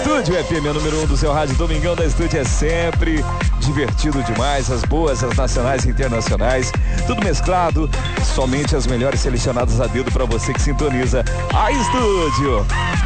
Estúdio FM, o número 1 do seu rádio. Domingão da Estúdio é sempre divertido demais. As boas, as nacionais e internacionais. Tudo mesclado. Somente as melhores selecionadas a dedo para você que sintoniza a Estúdio.